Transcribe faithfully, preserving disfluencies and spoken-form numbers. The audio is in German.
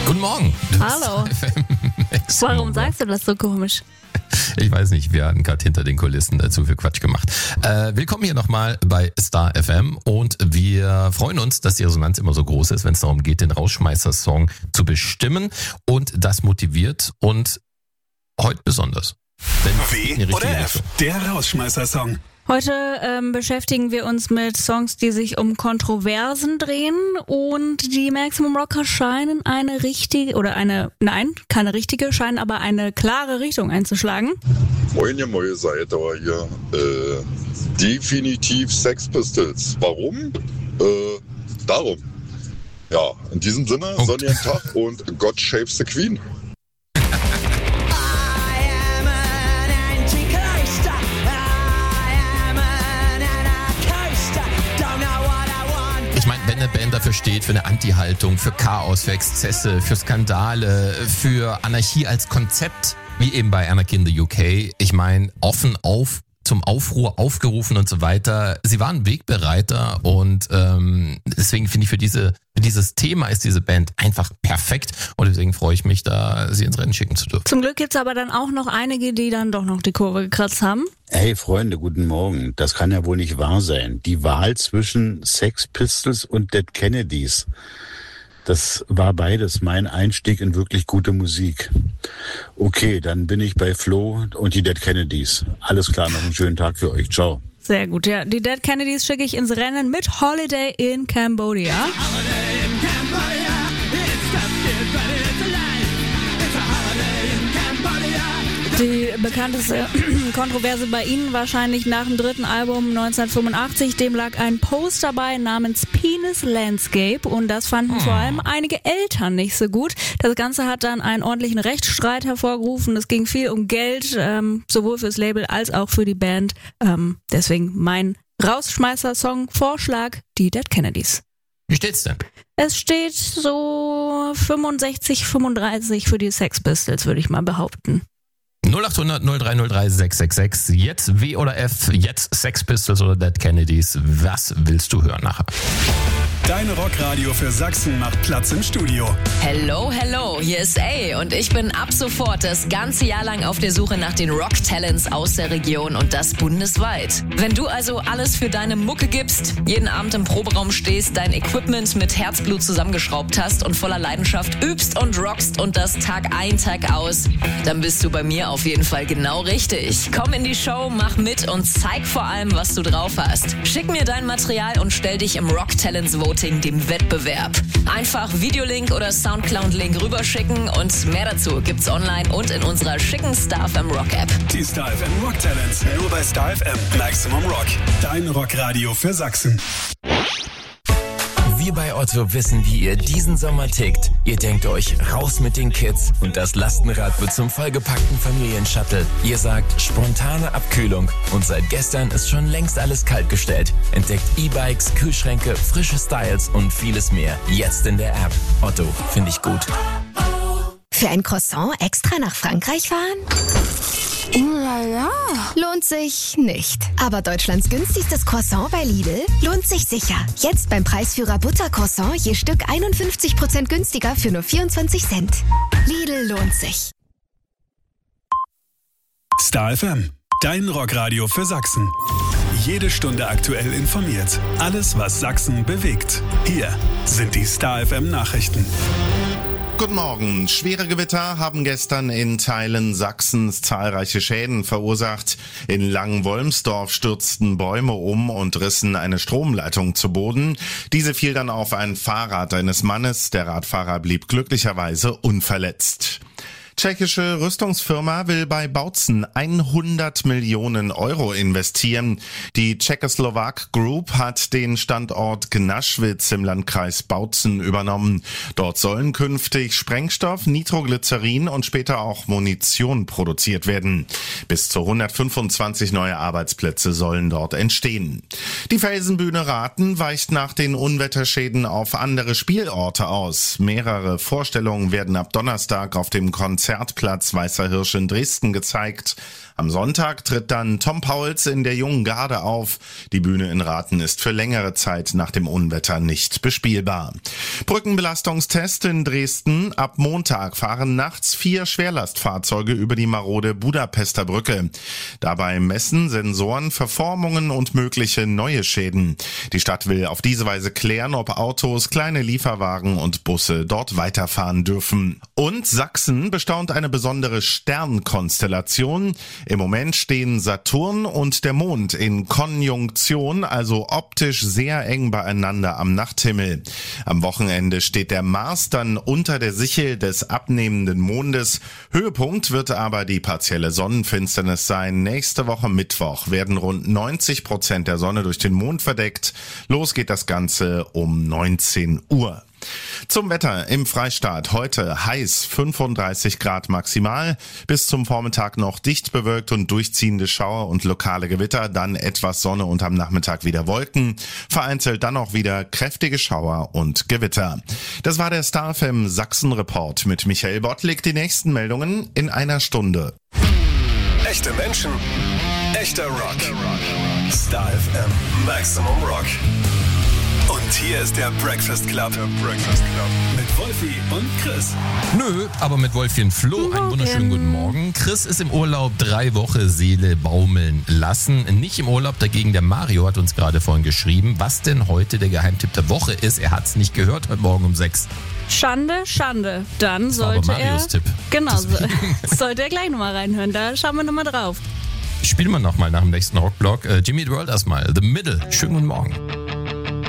Guten Morgen. Hallo. Warum sagst du das so komisch? Ich weiß nicht, wir hatten gerade hinter den Kulissen zu viel Quatsch gemacht. Äh, willkommen hier nochmal bei Star F M und wir freuen uns, dass die Resonanz immer so groß ist, wenn es darum geht, den Rausschmeißer-Song zu bestimmen, und das motiviert und heute besonders. W oder F, der Rausschmeißer-Song. Heute ähm, beschäftigen wir uns mit Songs, die sich um Kontroversen drehen, und die Maximum Rocker scheinen eine richtige, oder eine, nein, keine richtige, scheinen aber eine klare Richtung einzuschlagen. Moin, ihr Moje seid aber hier. Äh, definitiv Sex Pistols. Warum? Äh, darum. Ja, in diesem Sinne, Punkt. sonnigen Tag und God Save the Queen. Ich meine, wenn eine Band dafür steht, für eine Anti-Haltung, für Chaos, für Exzesse, für Skandale, für Anarchie als Konzept, wie eben bei Anarchy in the U K, ich meine, offen auf zum Aufruhr aufgerufen und so weiter. Sie waren Wegbereiter und ähm, deswegen finde ich, für diese für dieses Thema ist diese Band einfach perfekt, und deswegen freue ich mich, da sie ins Rennen schicken zu dürfen. Zum Glück gibt's aber dann auch noch einige, die dann doch noch die Kurve gekratzt haben. Hey Freunde, guten Morgen. Das kann ja wohl nicht wahr sein. Die Wahl zwischen Sex Pistols und Dead Kennedys, das war beides mein Einstieg in wirklich gute Musik. Okay, dann bin ich bei Flo und die Dead Kennedys. Alles klar, noch einen schönen Tag für euch. Ciao. Sehr gut, ja. Die Dead Kennedys schicke ich ins Rennen mit Holiday in Cambodia. Die bekannteste Kontroverse bei ihnen wahrscheinlich nach dem dritten Album neunzehnhundertfünfundachtzig. Dem lag ein Poster bei namens Penis Landscape, und das fanden oh. vor allem einige Eltern nicht so gut. Das Ganze hat dann einen ordentlichen Rechtsstreit hervorgerufen. Es ging viel um Geld, ähm, sowohl fürs Label als auch für die Band. Ähm, deswegen mein Rausschmeißer-Song-Vorschlag, die Dead Kennedys. Wie steht's denn? Es steht so fünfundsechzig, fünfunddreißig für die Sex Pistols, würde ich mal behaupten. null acht hundert null drei null drei sechs sechs sechs. Jetzt W oder F, jetzt Sex Pistols oder Dead Kennedys. Was willst du hören nachher? Dein Rockradio für Sachsen macht Platz im Studio. Hello, hello, hier ist A und ich bin ab sofort das ganze Jahr lang auf der Suche nach den Rock-Talents aus der Region, und das bundesweit. Wenn du also alles für deine Mucke gibst, jeden Abend im Proberaum stehst, dein Equipment mit Herzblut zusammengeschraubt hast und voller Leidenschaft übst und rockst und das Tag ein, Tag aus, dann bist du bei mir auf jeden Fall genau richtig. Komm in die Show, mach mit und zeig vor allem, was du drauf hast. Schick mir dein Material und stell dich im Rock-Talents Voting dem Wettbewerb. Einfach Videolink oder Soundcloud-Link rüberschicken, und mehr dazu gibt's online und in unserer schicken Star F M Rock App. Die Star F M Rock Talents, nur bei Star F M. Maximum Rock, dein Rockradio für Sachsen. Wir bei Otto wissen, wie ihr diesen Sommer tickt. Ihr denkt euch, raus mit den Kids, und das Lastenrad wird zum vollgepackten Familienshuttle. Ihr sagt, spontane Abkühlung, und seit gestern ist schon längst alles kaltgestellt. Entdeckt E-Bikes, Kühlschränke, frische Styles und vieles mehr. Jetzt in der App. Otto, finde ich gut. Für ein Croissant extra nach Frankreich fahren? Ulala. Lohnt sich nicht. Aber Deutschlands günstigstes Croissant bei Lidl lohnt sich sicher. Jetzt beim Preisführer Buttercroissant je Stück einundfünfzig Prozent günstiger für nur vierundzwanzig Cent. Lidl lohnt sich. Star F M, dein Rockradio für Sachsen. Jede Stunde aktuell informiert. Alles, was Sachsen bewegt. Hier sind die Star F M Nachrichten. Guten Morgen. Schwere Gewitter haben gestern in Teilen Sachsens zahlreiche Schäden verursacht. In Langenwolmsdorf stürzten Bäume um und rissen eine Stromleitung zu Boden. Diese fiel dann auf ein Fahrrad eines Mannes. Der Radfahrer blieb glücklicherweise unverletzt. Tschechische Rüstungsfirma will bei Bautzen hundert Millionen Euro investieren. Die Czechoslovak Group hat den Standort Gnaschwitz im Landkreis Bautzen übernommen. Dort sollen künftig Sprengstoff, Nitroglycerin und später auch Munition produziert werden. Bis zu hundertfünfundzwanzig neue Arbeitsplätze sollen dort entstehen. Die Felsenbühne Rathen weicht nach den Unwetterschäden auf andere Spielorte aus. Mehrere Vorstellungen werden ab Donnerstag auf dem Konzert Konzertplatz Weißer Hirsch in Dresden gezeigt. Am Sonntag tritt dann Tom Pauls in der Jungen Garde auf. Die Bühne in Rathen ist für längere Zeit nach dem Unwetter nicht bespielbar. Brückenbelastungstest in Dresden. Ab Montag fahren nachts vier Schwerlastfahrzeuge über die marode Budapester Brücke. Dabei messen Sensoren Verformungen und mögliche neue Schäden. Die Stadt will auf diese Weise klären, ob Autos, kleine Lieferwagen und Busse dort weiterfahren dürfen. Und Sachsen bestaunt eine besondere Sternkonstellation. Im Moment stehen Saturn und der Mond in Konjunktion, also optisch sehr eng beieinander am Nachthimmel. Am Wochenende steht der Mars dann unter der Sichel des abnehmenden Mondes. Höhepunkt wird aber die partielle Sonnenfinsternis sein. Nächste Woche Mittwoch werden rund neunzig Prozent der Sonne durch den Mond verdeckt. Los geht das Ganze um neunzehn Uhr. Zum Wetter im Freistaat. Heute heiß, fünfunddreißig Grad maximal. Bis zum Vormittag noch dicht bewölkt und durchziehende Schauer und lokale Gewitter. Dann etwas Sonne und am Nachmittag wieder Wolken. Vereinzelt dann auch wieder kräftige Schauer und Gewitter. Das war der Star F M Sachsen Report mit Michael Bottlik. Die nächsten Meldungen in einer Stunde. Echte Menschen, echter Rock. Star F M Maximum Rock. Und hier ist der Breakfast Club. Der Breakfast Club. Mit Wolfi und Chris. Nö, aber mit Wolfi und Flo. Einen wunderschönen guten Morgen. Chris ist im Urlaub, drei Wochen Seele baumeln lassen. Nicht im Urlaub, dagegen der Mario hat uns gerade vorhin geschrieben, was denn heute der Geheimtipp der Woche ist. Er hat es nicht gehört heute Morgen um sechs. Schande, Schande. Dann Das war sollte aber Marios er... Tipp. Genau, so, sollte er gleich nochmal reinhören. Da schauen wir nochmal drauf. Spielen wir nochmal nach dem nächsten Rockblock. Äh, Jimmy Eat World erstmal. The Middle. Schönen guten Morgen.